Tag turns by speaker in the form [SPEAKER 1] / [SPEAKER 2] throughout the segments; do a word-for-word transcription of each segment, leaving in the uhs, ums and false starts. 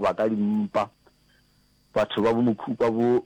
[SPEAKER 1] ba ka dimpa batho ba bo mokhu ba bo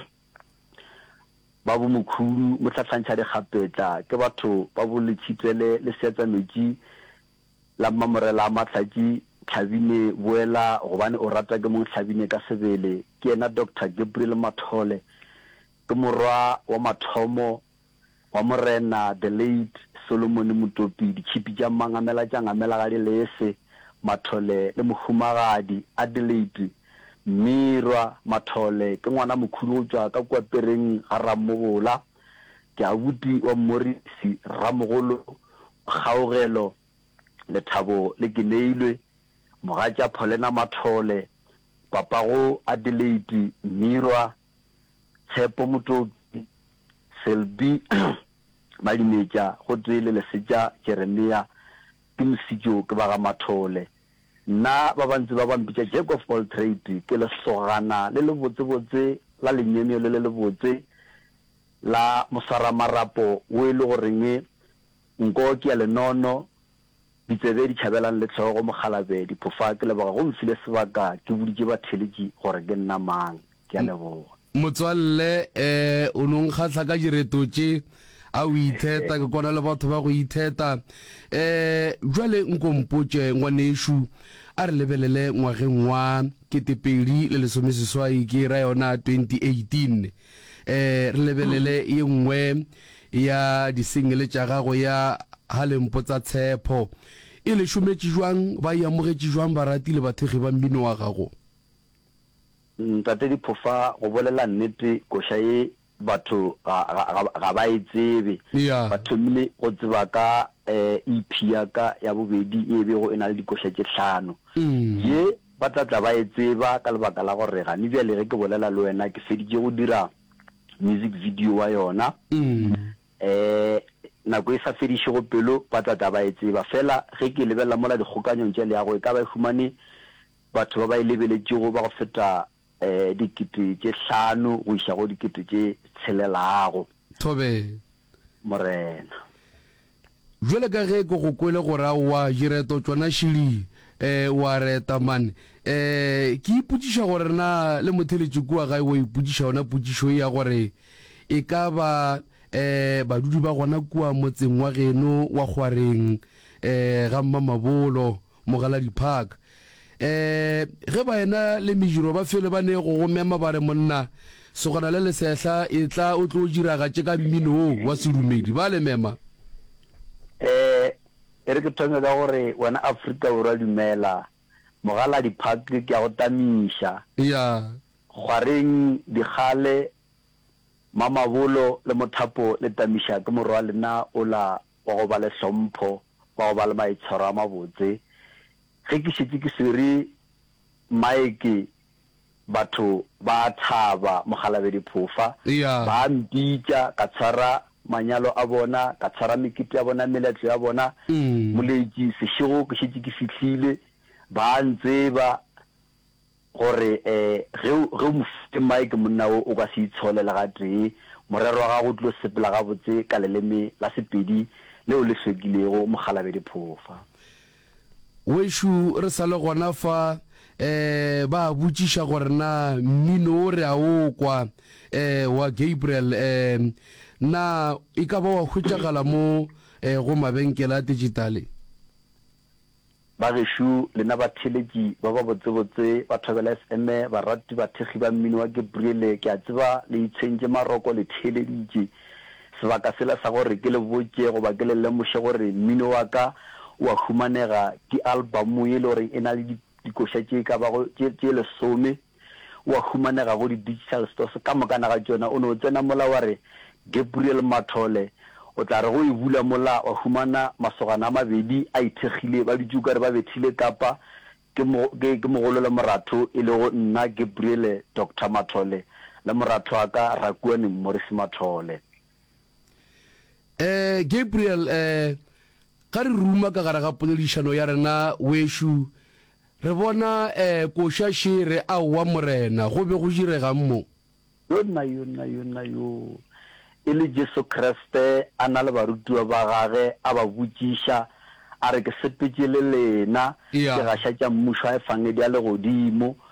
[SPEAKER 1] ba bo mokhu motlatlantsa di gapetla ke batho ba bo le tshitsele le setsa metsi la mamorela matlaji Tlhabine boela gobane o rata ke mong Tlhabine ka sebele ke ena Doctor Gabriel Mathole ke morwa wa mathomo wa morena the late Solomon Mutopi di chipi tša mangamela tša ngamela ga dilese Mathole le mohumagadi Adelaide Mirwa Mathole ke ngwana mokhudu tswa ka kwa pereng ga Ramogola ke abuti wa Morisi Ramogolo Gaugelo le Thabo le Gineilwe Mogatša Pholena Mathole papa go Adelaide Mirwa Tshepo Mutopi Selby Madimetša go tsele le setša Jeremia ke mosijo ke ba ga Mathole nna ba bantse ba bampitša Jack of all trade ke le sogana le le botse botse la lenyemyo le le botse la mosara marapo o ile go reng nko ke ya lenono ditsebe di tšhabelang le tlhogo mogalabedi phofa ke le ba go mfile sebaka ke buditše ba theletši gore ke nna mang ke a leboga
[SPEAKER 2] motswalle eh o nong khatla ka diretotše a o itheta ke kona le batho ba go itheta eh jwale nkompotše ngwaneshu a re lebelele ngwageng wa ketepedi le lesomeseswai ke ra yona twenty eighteen eh re lebelele ye nngwe ya disingle tša gago ya Halempo tsa Tshepo e le šometše jwang ba ya mogetše jwang ba ratile bathegi ba mmino wa gago
[SPEAKER 1] ntate di phofa go bolela nnete koša ye batho ga ba e tsebe batho mmile go tseba ka E P ya ka ya bobedi e be go ena le dikoša tše hlano ye ba tlatla ba e tseba ka lebaka la gore ga ne bjale ge ke bolela le wena ke feditše go dira music video wa yona eh nako e sa fediše go pelo ba tlatla ba e tseba fela ge ke lebelela mola dikgokanyong tše le ya go e ka ba e fumane batho ba ba e lebeletšego ba go feta eh dikete tše hlano go iša go dikete tše tshelelago
[SPEAKER 2] thobe
[SPEAKER 1] morena
[SPEAKER 2] jwale ka ge go go kwele gore wa direto tsona shili eh wa reta man eh ke iputšiša gore na le motheletši kua ga o iputšiša ona putšišo ya gore e ka ba eh badudi ba gona kua motseng wa geno wa Khwareng eh ga Mmamabolo Mogaladi Park eh ge ba ena le mejiro ba fele ba ne go go mema ba re monna se gona le lesehla e tla o tlo dira ga tše ka mmino wa sedumedi ba le mema
[SPEAKER 1] eh e re ke thome ka gore wena Afrika Borwa dumela Mogaladi Park ke ya go tamiša
[SPEAKER 2] ya
[SPEAKER 1] Khwareng digale Mamabolo le Mothapo le tamiša ke morwa lena o la wa go ba le hlompho wa go ba le maitshwaro a mabotse ge ke šetse ke sere Mike batho ba thaba Mogalabedi Phofa ba mpitša ka tshwara manyalo a bona ka tshwara mekete ya bona meletlo ya bona moletši sešego ke šetse ke fihlile ba ntseba gore eh ge ge mofite Mike monna o ka se itsholela ga tee morero wa gago tlo sepela ga botse ka leleme la sepedi le o le fekilego Mogalabedi Phofa
[SPEAKER 2] weshu re sa le gona fa eh ba botšiša gore na mmino re a o kwa eh wa Gabriel eh na e ka ba wa hwetšagala mo eh go mabenkele a digitale
[SPEAKER 1] ba geshu le na batheletši ba ba botsebotse ba thobela S M ba rati bathegi ba mmino wa Gabriel ke a tseba le itshentše maroko le theleditše sebaka sela sa gore ke le botše go ba ke le lemoše gore mmino wa ka wa humanega ke album ye le gore e na le dikoša tše ka bago tše lesome wa humanega go di-digital stores ka mokana ga tšona o ne o tsena mola wa re Gabriel Mathole o tla re go e bula mola wa humana masogana a mabedi a ithegile ba ditšukare ba bethile kapa ke mogolo le moratho e le go nna Gabriel Doctor Mathole le moratho wa ka Rakuane Morris Mathole
[SPEAKER 2] eh Gabriel eh ka re ruma ka gara ga poledišano ya rena weshu re bona eh koša shere a wa morena go be go direga mmo
[SPEAKER 1] yona yona yona yo e le Jesu Kriste a na le barutiwa ba gage a ba botšiša a re ke sepetše le lena ke gaša tša mmušo a e fangedi a le godimo